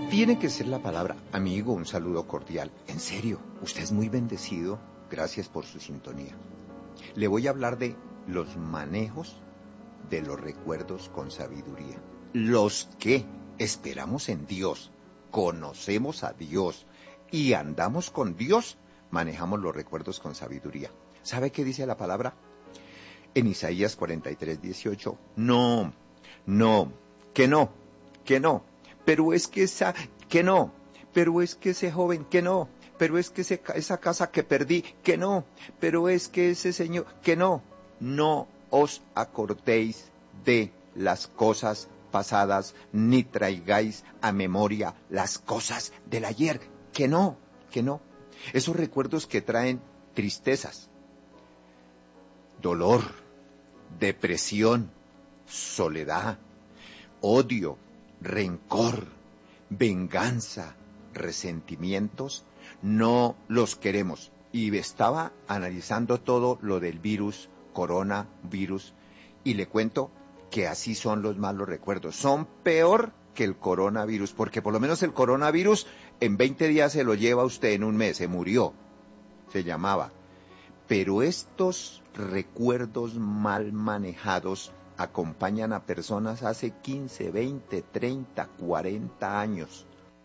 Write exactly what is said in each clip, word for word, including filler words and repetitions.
Tiene que ser la palabra amigo, un saludo cordial. En serio, usted es muy bendecido. Gracias por su sintonía. Le voy a hablar de los manejos de los recuerdos con sabiduría. Los que esperamos en Dios, conocemos a Dios y andamos con Dios, manejamos los recuerdos con sabiduría. ¿Sabe qué dice la palabra? En Isaías cuarenta y tres, dieciocho. No, no, que no, que no. Pero es que esa, que no. Pero es que ese joven, que no. Pero es que ese, esa casa que perdí, que no. Pero es que ese señor, que no. No os acordéis de las cosas pasadas, ni traigáis a memoria las cosas del ayer. Que no, que no. Esos recuerdos que traen tristezas, dolor, depresión, soledad, odio, rencor, venganza, resentimientos, no los queremos. Y estaba analizando todo lo del virus, coronavirus, y le cuento que así son los malos recuerdos. Son peor que el coronavirus, porque por lo menos el coronavirus en veinte días se lo lleva usted, en un mes, se murió, se llamaba. Pero estos recuerdos mal manejados acompañan a personas hace quince, veinte, treinta, cuarenta años.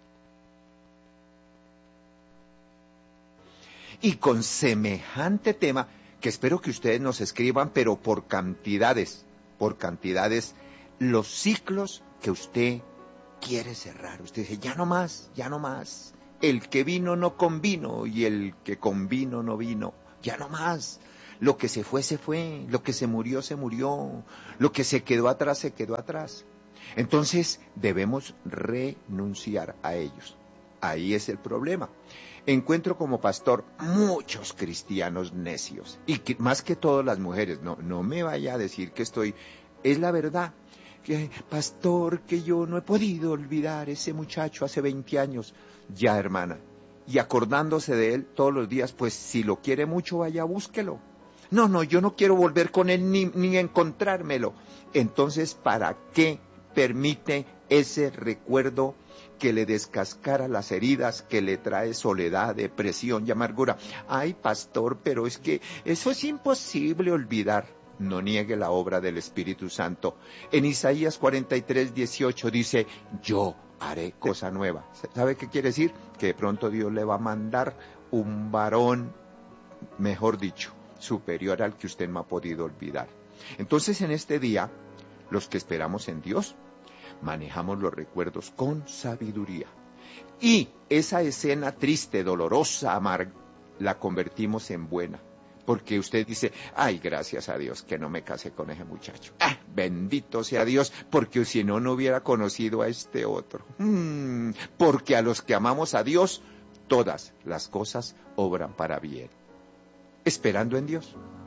Y con semejante tema, que espero que ustedes nos escriban, pero por cantidades, por cantidades, los ciclos que usted quiere cerrar. Usted dice, ya no más, ya no más. El que vino no convino y el que convino no vino. Ya no más. Lo que se fue, se fue. Lo que se murió, se murió. Lo que se quedó atrás, se quedó atrás. Entonces, debemos renunciar a ellos. Ahí es el problema. Encuentro como pastor muchos cristianos necios. Y que, más que todas las mujeres. No, no me vaya a decir que estoy... Es la verdad. Que, pastor, que yo no he podido olvidar ese muchacho hace veinte años. Ya, hermana. Y acordándose de él todos los días, pues si lo quiere mucho, vaya, búsquelo. No, no, yo no quiero volver con él ni, ni encontrármelo. Entonces, ¿para qué permite ese recuerdo que le descascara las heridas, que le trae soledad, depresión y amargura? Ay, pastor, pero es que eso es imposible olvidar. No niegue la obra del Espíritu Santo. En Isaías cuarenta y tres, dieciocho dice, yo haré cosa nueva. ¿Sabe qué quiere decir? Que de pronto Dios le va a mandar un varón, mejor dicho, superior al que usted no ha podido olvidar. Entonces, en este día, los que esperamos en Dios, manejamos los recuerdos con sabiduría. Y esa escena triste, dolorosa, amarga, la convertimos en buena. Porque usted dice, ay, gracias a Dios que no me casé con ese muchacho. Ah, bendito sea Dios, porque si no, no hubiera conocido a este otro. Hmm, porque a los que amamos a Dios, todas las cosas obran para bien. Esperando en Dios.